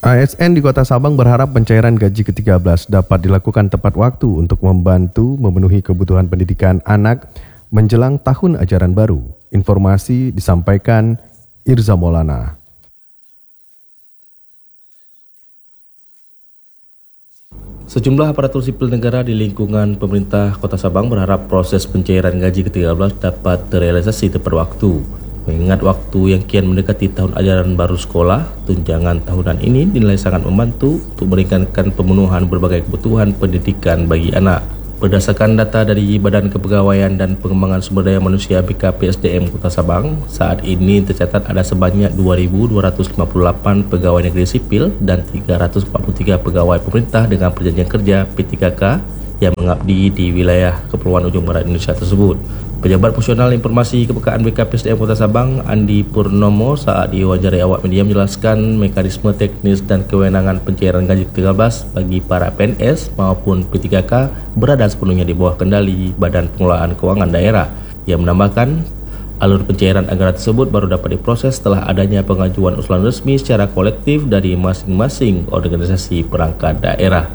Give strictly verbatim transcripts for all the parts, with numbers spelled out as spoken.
A S N di Kota Sabang berharap pencairan gaji ke tiga belas dapat dilakukan tepat waktu untuk membantu memenuhi kebutuhan pendidikan anak menjelang tahun ajaran baru. Informasi disampaikan Irza Maulana. Sejumlah aparatur sipil negara di lingkungan pemerintah Kota Sabang berharap proses pencairan gaji ke tiga belas dapat terrealisasi tepat waktu. Mengingat waktu yang kian mendekati tahun ajaran baru sekolah, tunjangan tahunan ini dinilai sangat membantu untuk meringankan pemenuhan berbagai kebutuhan pendidikan bagi anak. Berdasarkan data dari Badan Kepegawaian dan Pengembangan Sumber Daya Manusia B K P S D M Kota Sabang, saat ini tercatat ada sebanyak dua ribu dua ratus lima puluh delapan pegawai negeri sipil dan tiga ratus empat puluh tiga pegawai pemerintah dengan perjanjian kerja P tiga K yang mengabdi di wilayah Kepulauan Ujung Barat Indonesia tersebut. Pejabat Fungsional Informasi Kepekaan B K P S D M Kota Sabang, Andi Purnomo, saat diwawancarai awak media menjelaskan mekanisme teknis dan kewenangan pencairan gaji ke tiga belas bagi para P N S maupun P tiga K berada sepenuhnya di bawah kendali Badan Pengelolaan Keuangan Daerah. Ia menambahkan, alur pencairan anggaran tersebut baru dapat diproses setelah adanya pengajuan usulan resmi secara kolektif dari masing-masing organisasi perangkat daerah.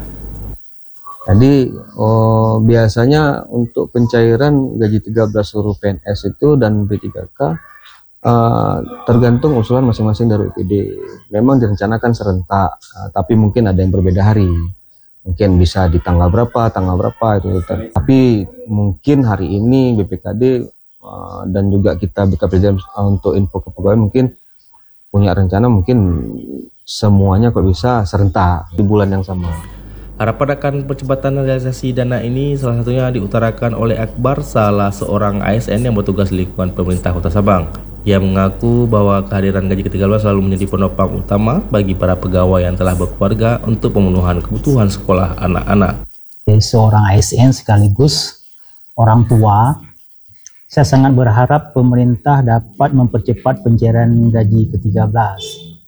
Jadi oh, biasanya untuk pencairan gaji tiga belas seluruh P N S itu dan P tiga K uh, tergantung usulan masing-masing dari U P D. Memang direncanakan serentak, uh, tapi mungkin ada yang berbeda hari. Mungkin bisa di tanggal berapa, tanggal berapa itu. Tapi mungkin hari ini B P K D uh, dan juga kita B K P S D M uh, untuk info ke pegawai mungkin punya rencana mungkin semuanya kok bisa serentak di bulan yang sama. Harapan akan percepatan realisasi dana ini salah satunya diutarakan oleh Akbar, salah seorang A S N yang bertugas di lingkungan pemerintah Kota Sabang. Ia mengaku bahwa kehadiran gaji ke tiga belas selalu menjadi penopang utama bagi para pegawai yang telah berkeluarga untuk pemenuhan kebutuhan sekolah anak-anak. Seorang A S N sekaligus orang tua, saya sangat berharap pemerintah dapat mempercepat pencairan gaji ke tiga belas.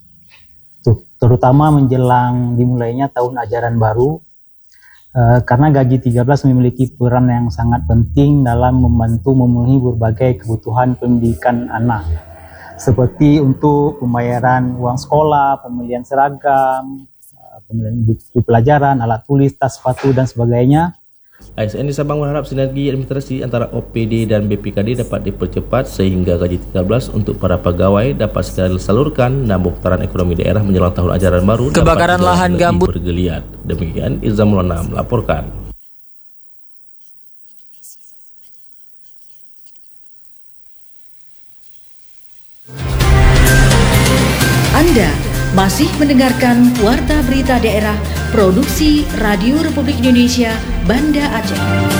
Terutama menjelang dimulainya tahun ajaran baru, eh, karena gaji tiga belas memiliki peran yang sangat penting dalam membantu memenuhi berbagai kebutuhan pendidikan anak, seperti untuk pembayaran uang sekolah, pembelian seragam, eh, pembelian buku pelajaran, alat tulis, tas, sepatu, dan sebagainya. A S N di Sabang berharap sinergi administrasi antara O P D dan B P K D dapat dipercepat sehingga gaji tiga belas untuk para pegawai dapat segera disalurkan dan pemutaran ekonomi daerah menjelang tahun ajaran baru. Kebakaran lahan gambut bergeliat. Demikian Irza Maulana melaporkan. Anda masih mendengarkan Warta Berita Daerah Produksi Radio Republik Indonesia Banda Aceh.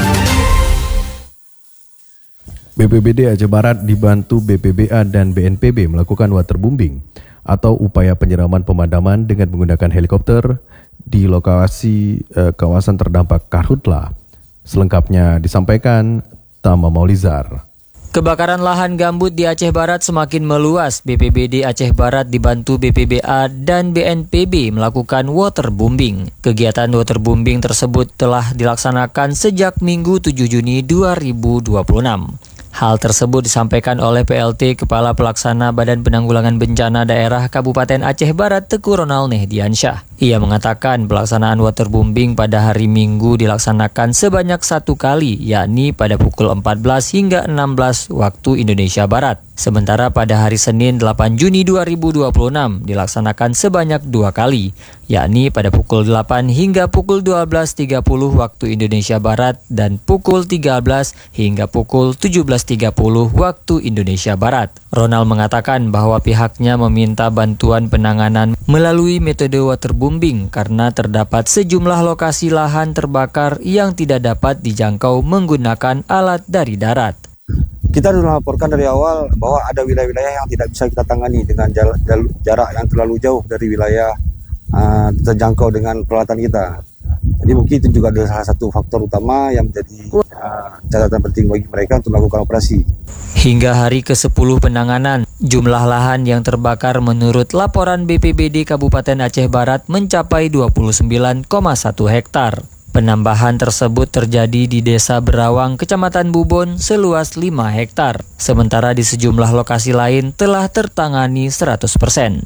B P B D Aceh Barat dibantu B P B A dan B N P B melakukan waterbombing atau upaya penyiraman pemadaman dengan menggunakan helikopter di lokasi eh, kawasan terdampak karhutlah. Selengkapnya disampaikan Tama Maulizar. Kebakaran lahan gambut di Aceh Barat semakin meluas. B P B D Aceh Barat dibantu B P B A dan B N P B melakukan waterbombing. Kegiatan waterbombing tersebut telah dilaksanakan sejak Minggu tujuh Juni dua ribu dua puluh enam. Hal tersebut disampaikan oleh P L T Kepala Pelaksana Badan Penanggulangan Bencana Daerah Kabupaten Aceh Barat Teguh Ronald Nehdiansyah. Ia mengatakan pelaksanaan waterbombing pada hari Minggu dilaksanakan sebanyak satu kali, yakni pada pukul empat belas hingga enam belas waktu Indonesia Barat. Sementara pada hari Senin delapan Juni dua ribu dua puluh enam dilaksanakan sebanyak dua kali, yakni pada pukul delapan hingga pukul dua belas tiga puluh waktu Indonesia Barat dan pukul tiga belas hingga pukul tujuh belas tiga puluh waktu Indonesia Barat. Ronald mengatakan bahwa pihaknya meminta bantuan penanganan melalui metode waterbombing karena terdapat sejumlah lokasi lahan terbakar yang tidak dapat dijangkau menggunakan alat dari darat. Kita sudah melaporkan dari awal bahwa ada wilayah-wilayah yang tidak bisa kita tangani dengan jarak yang terlalu jauh dari wilayah uh, terjangkau dengan peralatan kita. Jadi mungkin itu juga adalah salah satu faktor utama yang menjadi uh, catatan penting bagi mereka untuk melakukan operasi. Hingga hari ke sepuluh penanganan, jumlah lahan yang terbakar menurut laporan B P B D Kabupaten Aceh Barat mencapai dua puluh sembilan koma satu hektar. Penambahan tersebut terjadi di Desa Berawang, Kecamatan Bubon, seluas lima hektar. Sementara di sejumlah lokasi lain telah tertangani seratus persen.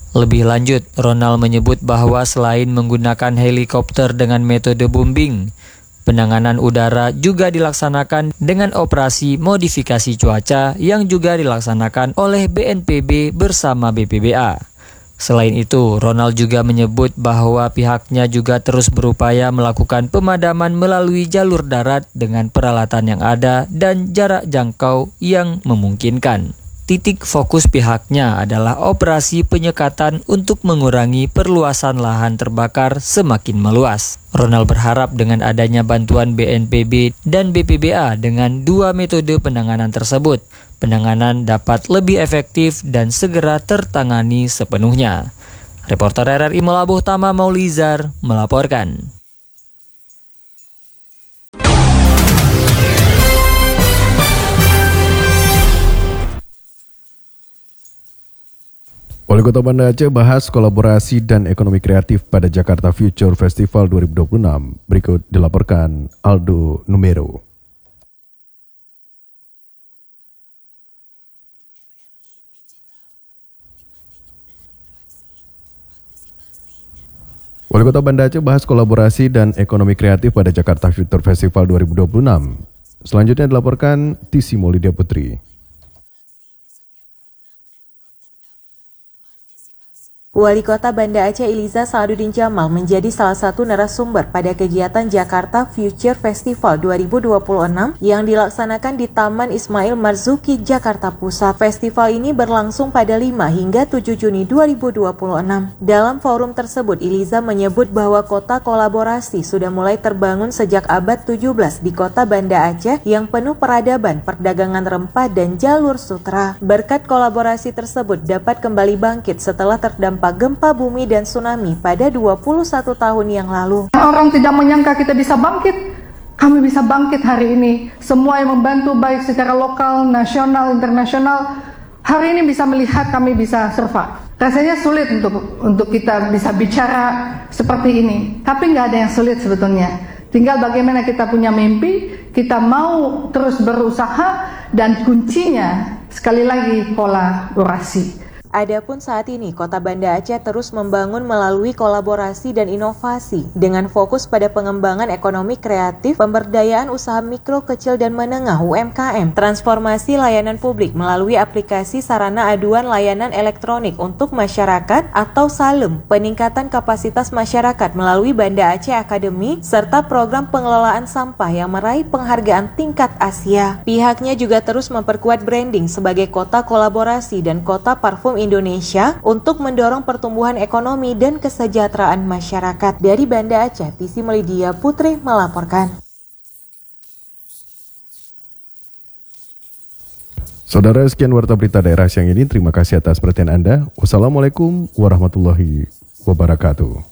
Lebih lanjut, Ronald menyebut bahwa selain menggunakan helikopter dengan metode bombing, penanganan udara juga dilaksanakan dengan operasi modifikasi cuaca yang juga dilaksanakan oleh B N P B bersama B P B A. Selain itu, Ronald juga menyebut bahwa pihaknya juga terus berupaya melakukan pemadaman melalui jalur darat dengan peralatan yang ada dan jarak jangkau yang memungkinkan. Titik fokus pihaknya adalah operasi penyekatan untuk mengurangi perluasan lahan terbakar semakin meluas. Ronald berharap dengan adanya bantuan B N P B dan B P B A dengan dua metode penanganan tersebut, penanganan dapat lebih efektif dan segera tertangani sepenuhnya. Reporter R R I Melabuh Tama Maulizar melaporkan. Wali Kota Banda Aceh bahas kolaborasi dan ekonomi kreatif pada Jakarta Future Festival dua ribu dua puluh enam. Berikut dilaporkan Aldo Numero. Wali Kota Banda Aceh bahas kolaborasi dan ekonomi kreatif pada Jakarta Future Festival dua ribu dua puluh enam. Selanjutnya dilaporkan Tisi Maulidia Putri. Wali Kota Banda Aceh Iliza Saaduddin Jamal menjadi salah satu narasumber pada kegiatan Jakarta Future Festival dua ribu dua puluh enam yang dilaksanakan di Taman Ismail Marzuki, Jakarta Pusat. Festival ini berlangsung pada lima hingga tujuh Juni dua ribu dua puluh enam. Dalam forum tersebut, Iliza menyebut bahwa kota kolaborasi sudah mulai terbangun sejak abad tujuh belas di Kota Banda Aceh yang penuh peradaban, perdagangan rempah, dan jalur sutra. Berkat kolaborasi tersebut dapat kembali bangkit setelah terdampak gempa bumi dan tsunami pada dua puluh satu tahun yang lalu. Orang tidak menyangka kita bisa bangkit. Kami bisa bangkit hari ini. Semua yang membantu baik secara lokal, nasional, internasional, hari ini bisa melihat kami bisa survive. Rasanya sulit untuk untuk kita bisa bicara seperti ini. Tapi nggak ada yang sulit sebetulnya. Tinggal bagaimana kita punya mimpi, kita mau terus berusaha, dan kuncinya sekali lagi kolaborasi. Adapun saat ini, Kota Banda Aceh terus membangun melalui kolaborasi dan inovasi dengan fokus pada pengembangan ekonomi kreatif, pemberdayaan usaha mikro, kecil, dan menengah U M K M, transformasi layanan publik melalui aplikasi sarana aduan layanan elektronik untuk masyarakat atau SALEM, peningkatan kapasitas masyarakat melalui Banda Aceh Academy, serta program pengelolaan sampah yang meraih penghargaan tingkat Asia. Pihaknya juga terus memperkuat branding sebagai kota kolaborasi dan kota parfum Indonesia untuk mendorong pertumbuhan ekonomi dan kesejahteraan masyarakat. Dari Banda Aceh, Tisi Maulidia Putri melaporkan. Saudara, sekian warta berita daerah siang ini. Terima kasih atas perhatian Anda. Wassalamualaikum warahmatullahi wabarakatuh.